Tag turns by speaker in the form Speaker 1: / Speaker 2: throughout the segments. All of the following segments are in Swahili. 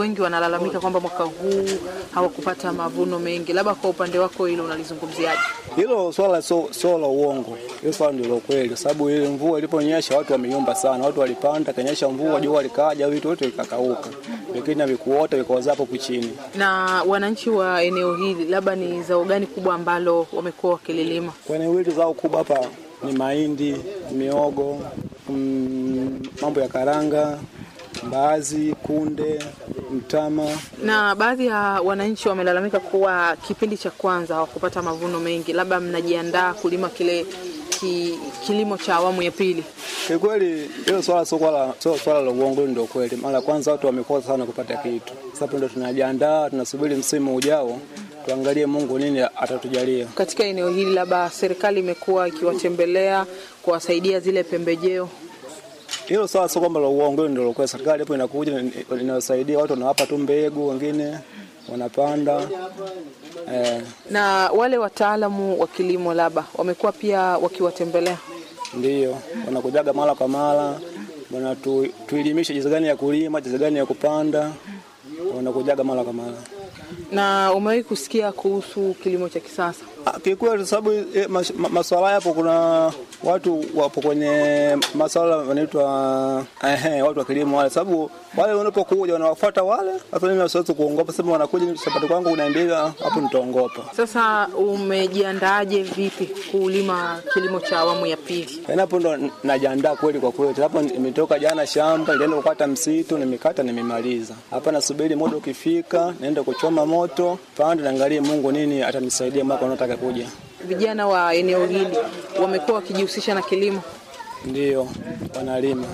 Speaker 1: Wengi wanalalamika kwamba mwaka huu hawakupata mavuno mengi. Labda kwa upande wako hilo unalizungumziaje?
Speaker 2: Hilo swala sio la uongo. Hilo swala ndio kweli, sababu ile mvua iliponyesha watu wameyumba sana. Watu walipanda, kanyesha mvua, jua likaja, vitu vyote vikakauka. Lakini vikuota vikaoza hapo chini.
Speaker 1: Na wananchi wa eneo hili labda ni zao gani kubwa ambalo wamekuwa wakililima?
Speaker 2: Kwa eneo hili zao kubwa hapa ni mahindi, miogo, mambo ya karanga, mbaazi, kunde, mtama.
Speaker 1: Na baadhi ya wananchi wamelalamika kuwa kipindi cha kwanza hawakupata mavuno mengi. Labda mnajiandaa kulima kilimo cha awamu ya pili?
Speaker 2: Kwa kweli hilo swala sio swala la uongo, ndio kweli. Mara kwanza watu wamekosa sana kupata kitu. Sasa ndio tunajiandaa, tunasubiri msimu ujao. Tuangalie Mungu nini atatujalia. Katika
Speaker 1: eneo hili labda serikali imekuwa ikiwatembelea kuwasaidia zile pembejeo?
Speaker 2: Hilo swala sio kwamba la uongo, ndio kwa serikali hapo inakuja inawasaidia watu, wanawapa tu mbegu, wengine wanapanda.
Speaker 1: Na wale wataalamu wa kilimo labda wamekuwa pia wakiwatembelea?
Speaker 2: Ndio, wanakujaga mara kwa mara, tuelimisha jinsi gani ya kulima, jinsi gani ya kupanda. Wanakujaga mara kwa mara.
Speaker 1: Na umewahi kusikia kuhusu kilimo cha kisasa?
Speaker 2: Kwa sababu masuala hapo, kuna watu wapo kwenye masuala wanaitwa watu wa kilimo wale, sababu wale wanapokuja wanawafuata wale. Hata mimi siwezi kuongopa, sema wanakuja sapati kwangu unaendelea hapo, nitaongopa.
Speaker 1: Sasa umejiandaaje vipi kulima kilimo cha awamu ya pili?
Speaker 2: Hapo ndo najiandaa kweli kwa kweli. Hapo nimetoka jana shamba, nilienda kukata msitu, nimekata nimemaliza. Hapa nasubiri muda ukifika, naenda kuchoma moto, pande naangalie Mungu nini atanisaidia mwaka unaotaka kuja.
Speaker 1: Vijana wa eneo hili wamekuwa wakijihusisha na kilimo?
Speaker 2: Ndio, wanalima.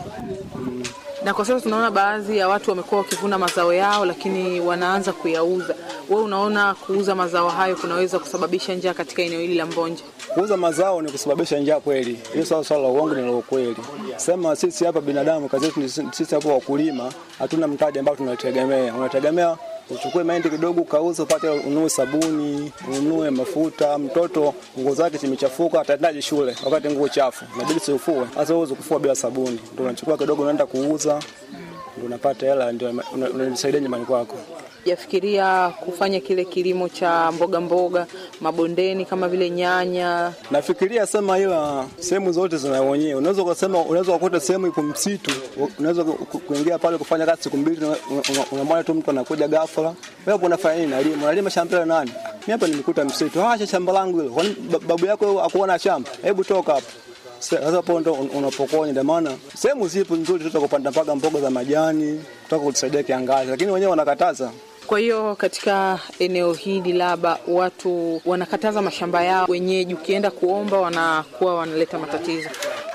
Speaker 1: Na kwa sasa tunaona baadhi ya watu wamekuwa wakivuna mazao yao lakini wanaanza kuyauza. Wewe unaona kuuza mazao hayo kunaweza kusababisha njaa katika eneo hili la Mbonje?
Speaker 2: Kuuza mazao ni kusababisha njaa kweli. Hiyo swala la uongo ni la kweli. Sema sisi hapa binadamu, kazi yetu sisi hapa wakulima, hatuna mtaji ambao tunategemea. Unategemea uchukue mahindi kidogo kauze, upate ununue sabuni, ununue mafuta. Mtoto nguo zake zimechafuka, ataendaje shule wakati nguo chafu? Inabidi usifue. Sasa uweze kufua bila sabuni. Ndio unachukua kidogo unaenda kuuza, ndio unapata hela, ndio unasaidia nyumbani kwako.
Speaker 1: Yafikiria kufanya kile kilimo cha mboga mabondeni kama vile nyanya?
Speaker 2: Nafikiria sema, ila sehemu zote zina wenyewe. Unaweza kusema, unaweza kukuta sehemu iko msitu, unaweza kuingia pale kufanya kazi siku mbili, unamwona tu mtu anakuja ghafla. Wewe unafanya nini? Unalima shamba la nani? Mimi hapa nimekuta msitu. Acha shamba langu hilo. Babu yako akuona shamba. Hebu toka hapo. Sasa hapo ndo unapokonya. Ndio maana sehemu zipo nzuri tutakupanda mpaka mboga za majani, kutaka kutusaidia kiangazi, lakini wenyewe wanakataza.
Speaker 1: Kwa hiyo katika eneo hili labda watu wanakataza mashamba yao wenyeji, ukienda kuomba wanakuwa wanaleta matatizo?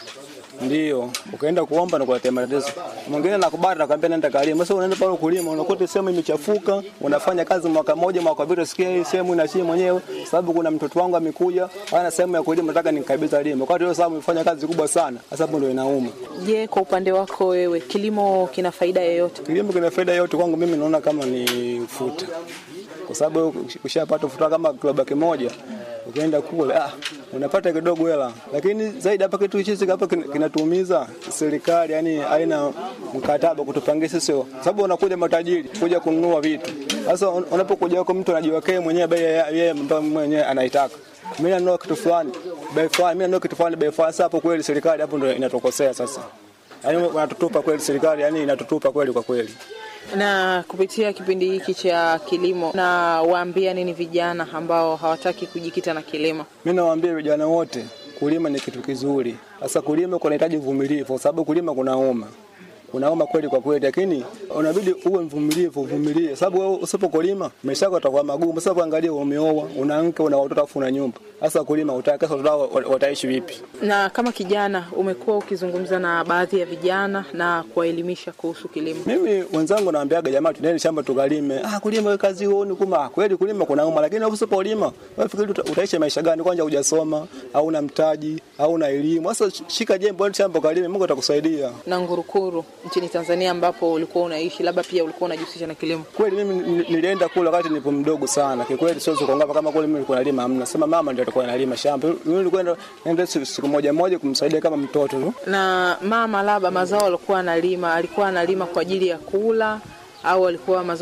Speaker 2: Ndio, ukaenda kuomba na kuletea matatizo. Mwingine anakubali nakwambia nenda kalima. Sasa unaenda pale kulima, unakuta sehemu imechafuka, unafanya kazi mwaka mmoja, mwaka mbili sikia hii sehemu inashia mwenyewe, sababu kuna mtoto wangu amekuja, ana sehemu ya kulima, nataka nikabidhi limo. Wakati hiyo sababu umefanya kazi kubwa sana, sasa hapo ndio inauma.
Speaker 1: Je, kwa upande wako wewe, kilimo kina faida yoyote?
Speaker 2: Kilimo kina faida yoyote kwangu mimi, naona kama ni ufuta. Kwa sababu ukishapata ufuta kama kilo kimoja, ukienda kule unapata kidogo hela, lakini zaidi hapa kitu hichi hapa kinatuumiza serikali, yani haina mkataba kutupangia sisi, sababu unakuja matajiri kuja kununua vitu. Sasa unapokuja huko mtu anajiwekea mwenyewe bei yeye mwenyewe anaitaka. Mimi nanunua kitu fulani bei fulani, mimi nanunua kitu fulani bei fulani. Sasa hapo kweli serikali hapo ndio inatokosea sasa. Yani wanatutupa kweli serikali, yani inatutupa kweli kwa kweli.
Speaker 1: Na kupitia kipindi hiki cha kilimo, na waambia nini vijana ambao hawataki kujikita na kilimo?
Speaker 2: Mimi nawaambia vijana wote, kulima ni kitu kizuri. Sasa kulima kunahitaji uvumilivu, kwa sababu kulima kunauma. Unaoma kweli kwa kweli, lakini unabidi uwe mvumilivu, uvumilie, sababu wewe usipokulima maisha yako yatakuwa magumu. Sasa kuangalia umeoa, una mke, una watoto afu una nyumba. Sasa kulima utakasa watoto wataishi vipi?
Speaker 1: Na kama kijana umekuwa ukizungumza na baadhi ya vijana na kuwaelimisha kuhusu kilimo?
Speaker 2: Mimi wenzangu naambiaga jamaa tuende shamba tukalime. Kulima kazi huoni kuma kweli kulima kunauma, lakini usipolima wewe fikiri utaishi maisha gani? Kwanza hujasoma, au una mtaji, au una elimu. Sasa shika jembe ende shamba kalime, Mungu atakusaidia.
Speaker 1: Na Ngurukuru nchini Tanzania ambapo ulikuwa unaishi, labda pia ulikuwa unajihusisha na kilimo?
Speaker 2: Kweli mimi nilienda kule wakati nilipo mdogo sana. Kwa kweli siwezi kuongea kama kule mimi nilikuwa nalima, hamna. Sema mama ndio alikuwa analima shamba. Mimi nilikuwa naenda siku moja kumsaidia kama mtoto tu.
Speaker 1: Na mama labda mazao alikuwa analima kwa ajili ya kula au alikuwa mazao